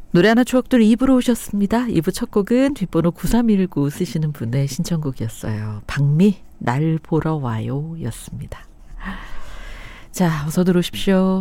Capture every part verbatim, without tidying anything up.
노래 하나 추억들 이 부로 오셨습니다. 이 부 첫 곡은 뒷번호 구삼일구 쓰시는 분의 신청곡이었어요. 박미 날 보러 와요 였습니다. 자, 어서 들어오십시오.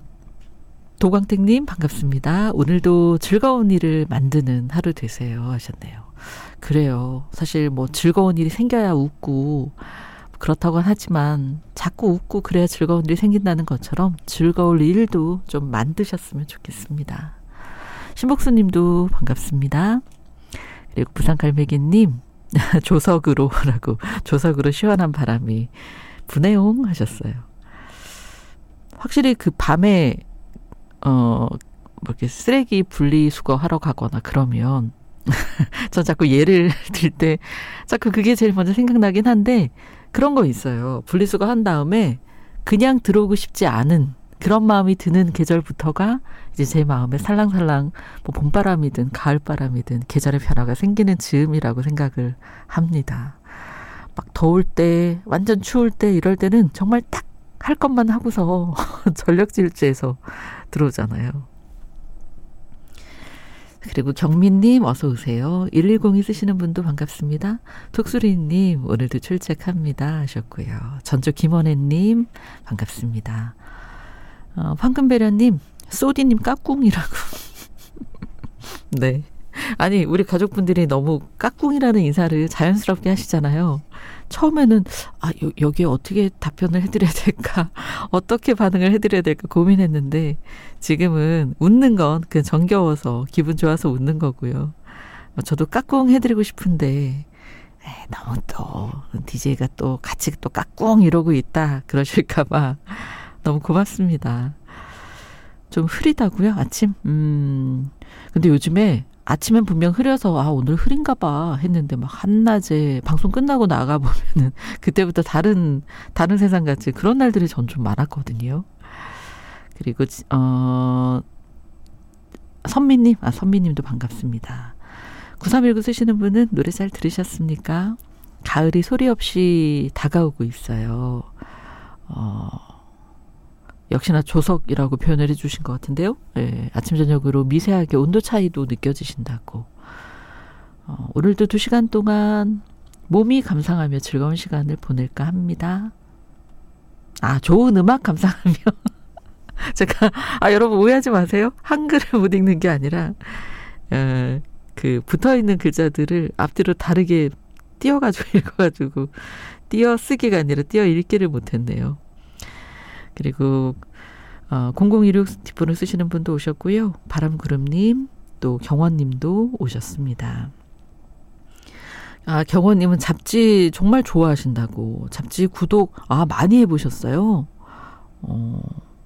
도광택님 반갑습니다. 오늘도 즐거운 일을 만드는 하루 되세요 하셨네요. 그래요. 사실 뭐 즐거운 일이 생겨야 웃고 그렇다고 하지만 자꾸 웃고 그래야 즐거운 일이 생긴다는 것처럼 즐거울 일도 좀 만드셨으면 좋겠습니다. 신복수님도 반갑습니다. 그리고 부산갈매기님 조석으로 라고 조석으로 시원한 바람이 부네용 하셨어요. 확실히 그 밤에 어, 뭐 이렇게 쓰레기 분리수거 하러 가거나 그러면, 전 자꾸 예를 들 때, 자꾸 그게 제일 먼저 생각나긴 한데, 그런 거 있어요. 분리수거 한 다음에, 그냥 들어오고 싶지 않은 그런 마음이 드는 계절부터가, 이제 제 마음에 살랑살랑, 뭐 봄바람이든 가을바람이든 계절의 변화가 생기는 즈음이라고 생각을 합니다. 막 더울 때, 완전 추울 때, 이럴 때는 정말 딱 할 것만 하고서 전력질주에서 들어오잖아요. 그리고 경민님 어서 오세요. 일일공이 쓰시는 분도 반갑습니다. 톡수리님 오늘도 출첵합니다 하셨고요. 전주 김원혜님 반갑습니다. 어, 황금배련님 소디님 까꿍이라고. 네. 아니 우리 가족분들이 너무 까꿍이라는 인사를 자연스럽게 하시잖아요. 처음에는 아 여, 여기에 어떻게 답변을 해드려야 될까, 어떻게 반응을 해드려야 될까 고민했는데 지금은 웃는 건 그냥 정겨워서 기분 좋아서 웃는 거고요. 저도 까꿍 해드리고 싶은데 에이, 너무 또 디제이가 또 같이 또 까꿍 이러고 있다 그러실까 봐 너무 고맙습니다. 좀 흐리다고요 아침? 음 근데 요즘에 아침엔 분명 흐려서 아 오늘 흐린가 봐 했는데 막 한낮에 방송 끝나고 나가보면은 그때부터 다른 다른 세상 같이 그런 날들이 전 좀 많았거든요. 그리고 어 선미님 아 선미님도 반갑습니다. 구삼일구 쓰시는 분은 노래 잘 들으셨습니까? 가을이 소리 없이 다가오고 있어요. 어 역시나 조석이라고 표현을 해주신 것 같은데요. 네, 아침 저녁으로 미세하게 온도 차이도 느껴지신다고. 어, 오늘도 두 시간 동안 몸이 감상하며 즐거운 시간을 보낼까 합니다. 아 좋은 음악 감상하며. 제가 아 여러분 오해하지 마세요. 한글을 못 읽는 게 아니라 어, 그 붙어있는 글자들을 앞뒤로 다르게 띄어가지고 읽어가지고 띄어쓰기가 아니라 띄어 읽기를 못했네요. 그리고 어, 공공일육 뒷번호 쓰시는 분도 오셨고요. 바람구름님 또 경원님도 오셨습니다. 아 경원님은 잡지 정말 좋아하신다고. 잡지 구독 아 많이 해보셨어요. 어.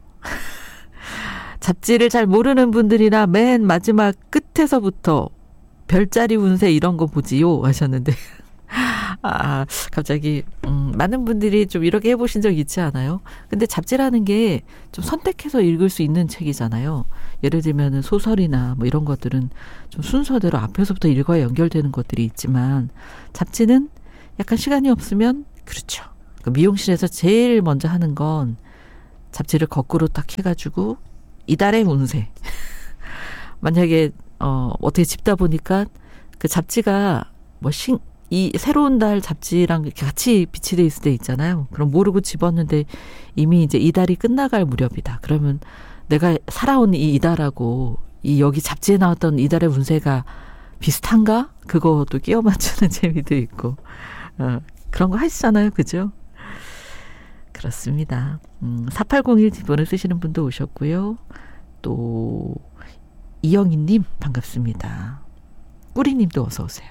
잡지를 잘 모르는 분들이나 맨 마지막 끝에서부터 별자리 운세 이런 거 보지요 하셨는데 아, 갑자기, 음, 많은 분들이 좀 이렇게 해보신 적 있지 않아요? 근데 잡지라는 게 좀 선택해서 읽을 수 있는 책이잖아요. 예를 들면 소설이나 뭐 이런 것들은 좀 순서대로 앞에서부터 읽어야 연결되는 것들이 있지만, 잡지는 약간 시간이 없으면, 그렇죠. 그 미용실에서 제일 먼저 하는 건 잡지를 거꾸로 딱 해가지고, 이달의 운세. 만약에, 어, 어떻게 집다 보니까 그 잡지가 뭐 신, 이 새로운 달 잡지랑 같이 비치돼 있을 때 있잖아요. 그럼 모르고 집었는데 이미 이제 이달이 끝나갈 무렵이다. 그러면 내가 살아온 이 이달하고 이 여기 잡지에 나왔던 이달의 운세가 비슷한가? 그것도 끼워 맞추는 재미도 있고 어, 그런 거 하시잖아요. 그죠? 그렇습니다. 음, 사팔공일 뒷번호 쓰시는 분도 오셨고요. 또 이영희님 반갑습니다. 꾸리님도 어서 오세요.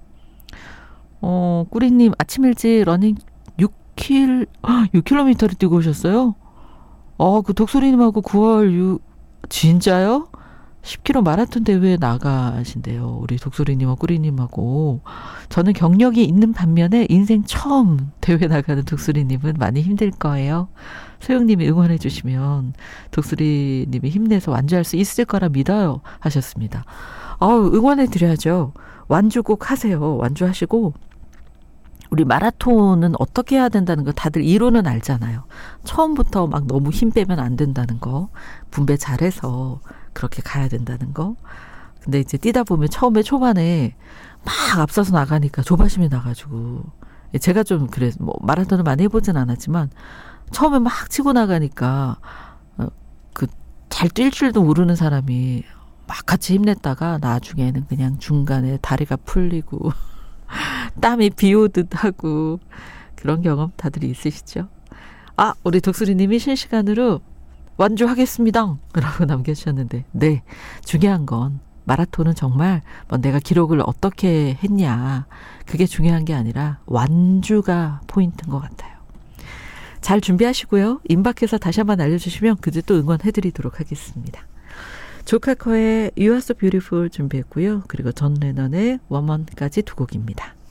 어, 꾸리님, 아침 일찍 러닝 육 킬로미터, 육 킬로미터를 뛰고 오셨어요? 어, 그 독수리님하고 구월 육, 진짜요? 십 킬로미터 마라톤 대회에 나가신대요. 우리 독수리님하고 꾸리님하고. 저는 경력이 있는 반면에 인생 처음 대회 나가는 독수리님은 많이 힘들 거예요. 소영님이 응원해 주시면 독수리님이 힘내서 완주할 수 있을 거라 믿어요. 하셨습니다. 아우, 응원해 드려야죠. 완주 꼭 하세요. 완주하시고. 우리 마라톤은 어떻게 해야 된다는 거 다들 이론은 알잖아요. 처음부터 막 너무 힘 빼면 안 된다는 거. 분배 잘해서 그렇게 가야 된다는 거. 근데 이제 뛰다 보면 처음에 초반에 막 앞서서 나가니까 조바심이 나가지고 제가 좀 그래 뭐 마라톤을 많이 해보진 않았지만 처음에 막 치고 나가니까 어, 그 잘 뛸 줄도 모르는 사람이 막 같이 힘냈다가 나중에는 그냥 중간에 다리가 풀리고 땀이 비오듯 하고 그런 경험 다들 있으시죠? 아, 우리 독수리님이 실시간으로 완주하겠습니다 라고 남겨주셨는데 네, 중요한 건 마라톤은 정말 뭐 내가 기록을 어떻게 했냐 그게 중요한 게 아니라 완주가 포인트인 것 같아요. 잘 준비하시고요. 임박해서 다시 한번 알려주시면 그때 또 응원해드리도록 하겠습니다. 조카커의 You Are So Beautiful 준비했고요. 그리고 존 레넌의 워먼까지 두 곡입니다.